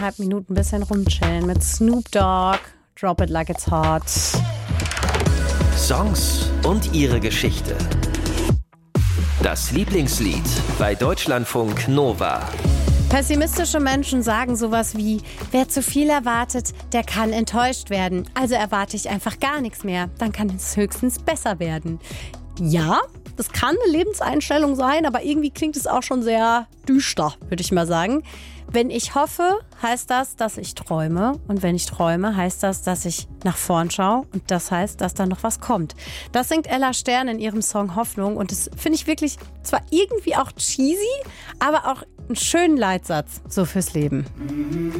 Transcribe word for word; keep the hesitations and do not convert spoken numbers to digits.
Halb Minuten ein bisschen rumchillen mit Snoop Dogg. Drop it like it's hot. Songs und ihre Geschichte. Das Lieblingslied bei Deutschlandfunk Nova. Pessimistische Menschen sagen sowas wie, wer zu viel erwartet, der kann enttäuscht werden. Also erwarte ich einfach gar nichts mehr. Dann kann es höchstens besser werden. Ja, das kann eine Lebenseinstellung sein, aber irgendwie klingt es auch schon sehr düster, würde ich mal sagen. Wenn ich hoffe, heißt das, dass ich träume. Und wenn ich träume, heißt das, dass ich nach vorn schaue. Und das heißt, dass da noch was kommt. Das singt Ella Stern in ihrem Song Hoffnung. Und das finde ich wirklich zwar irgendwie auch cheesy, aber auch einen schönen Leitsatz so fürs Leben.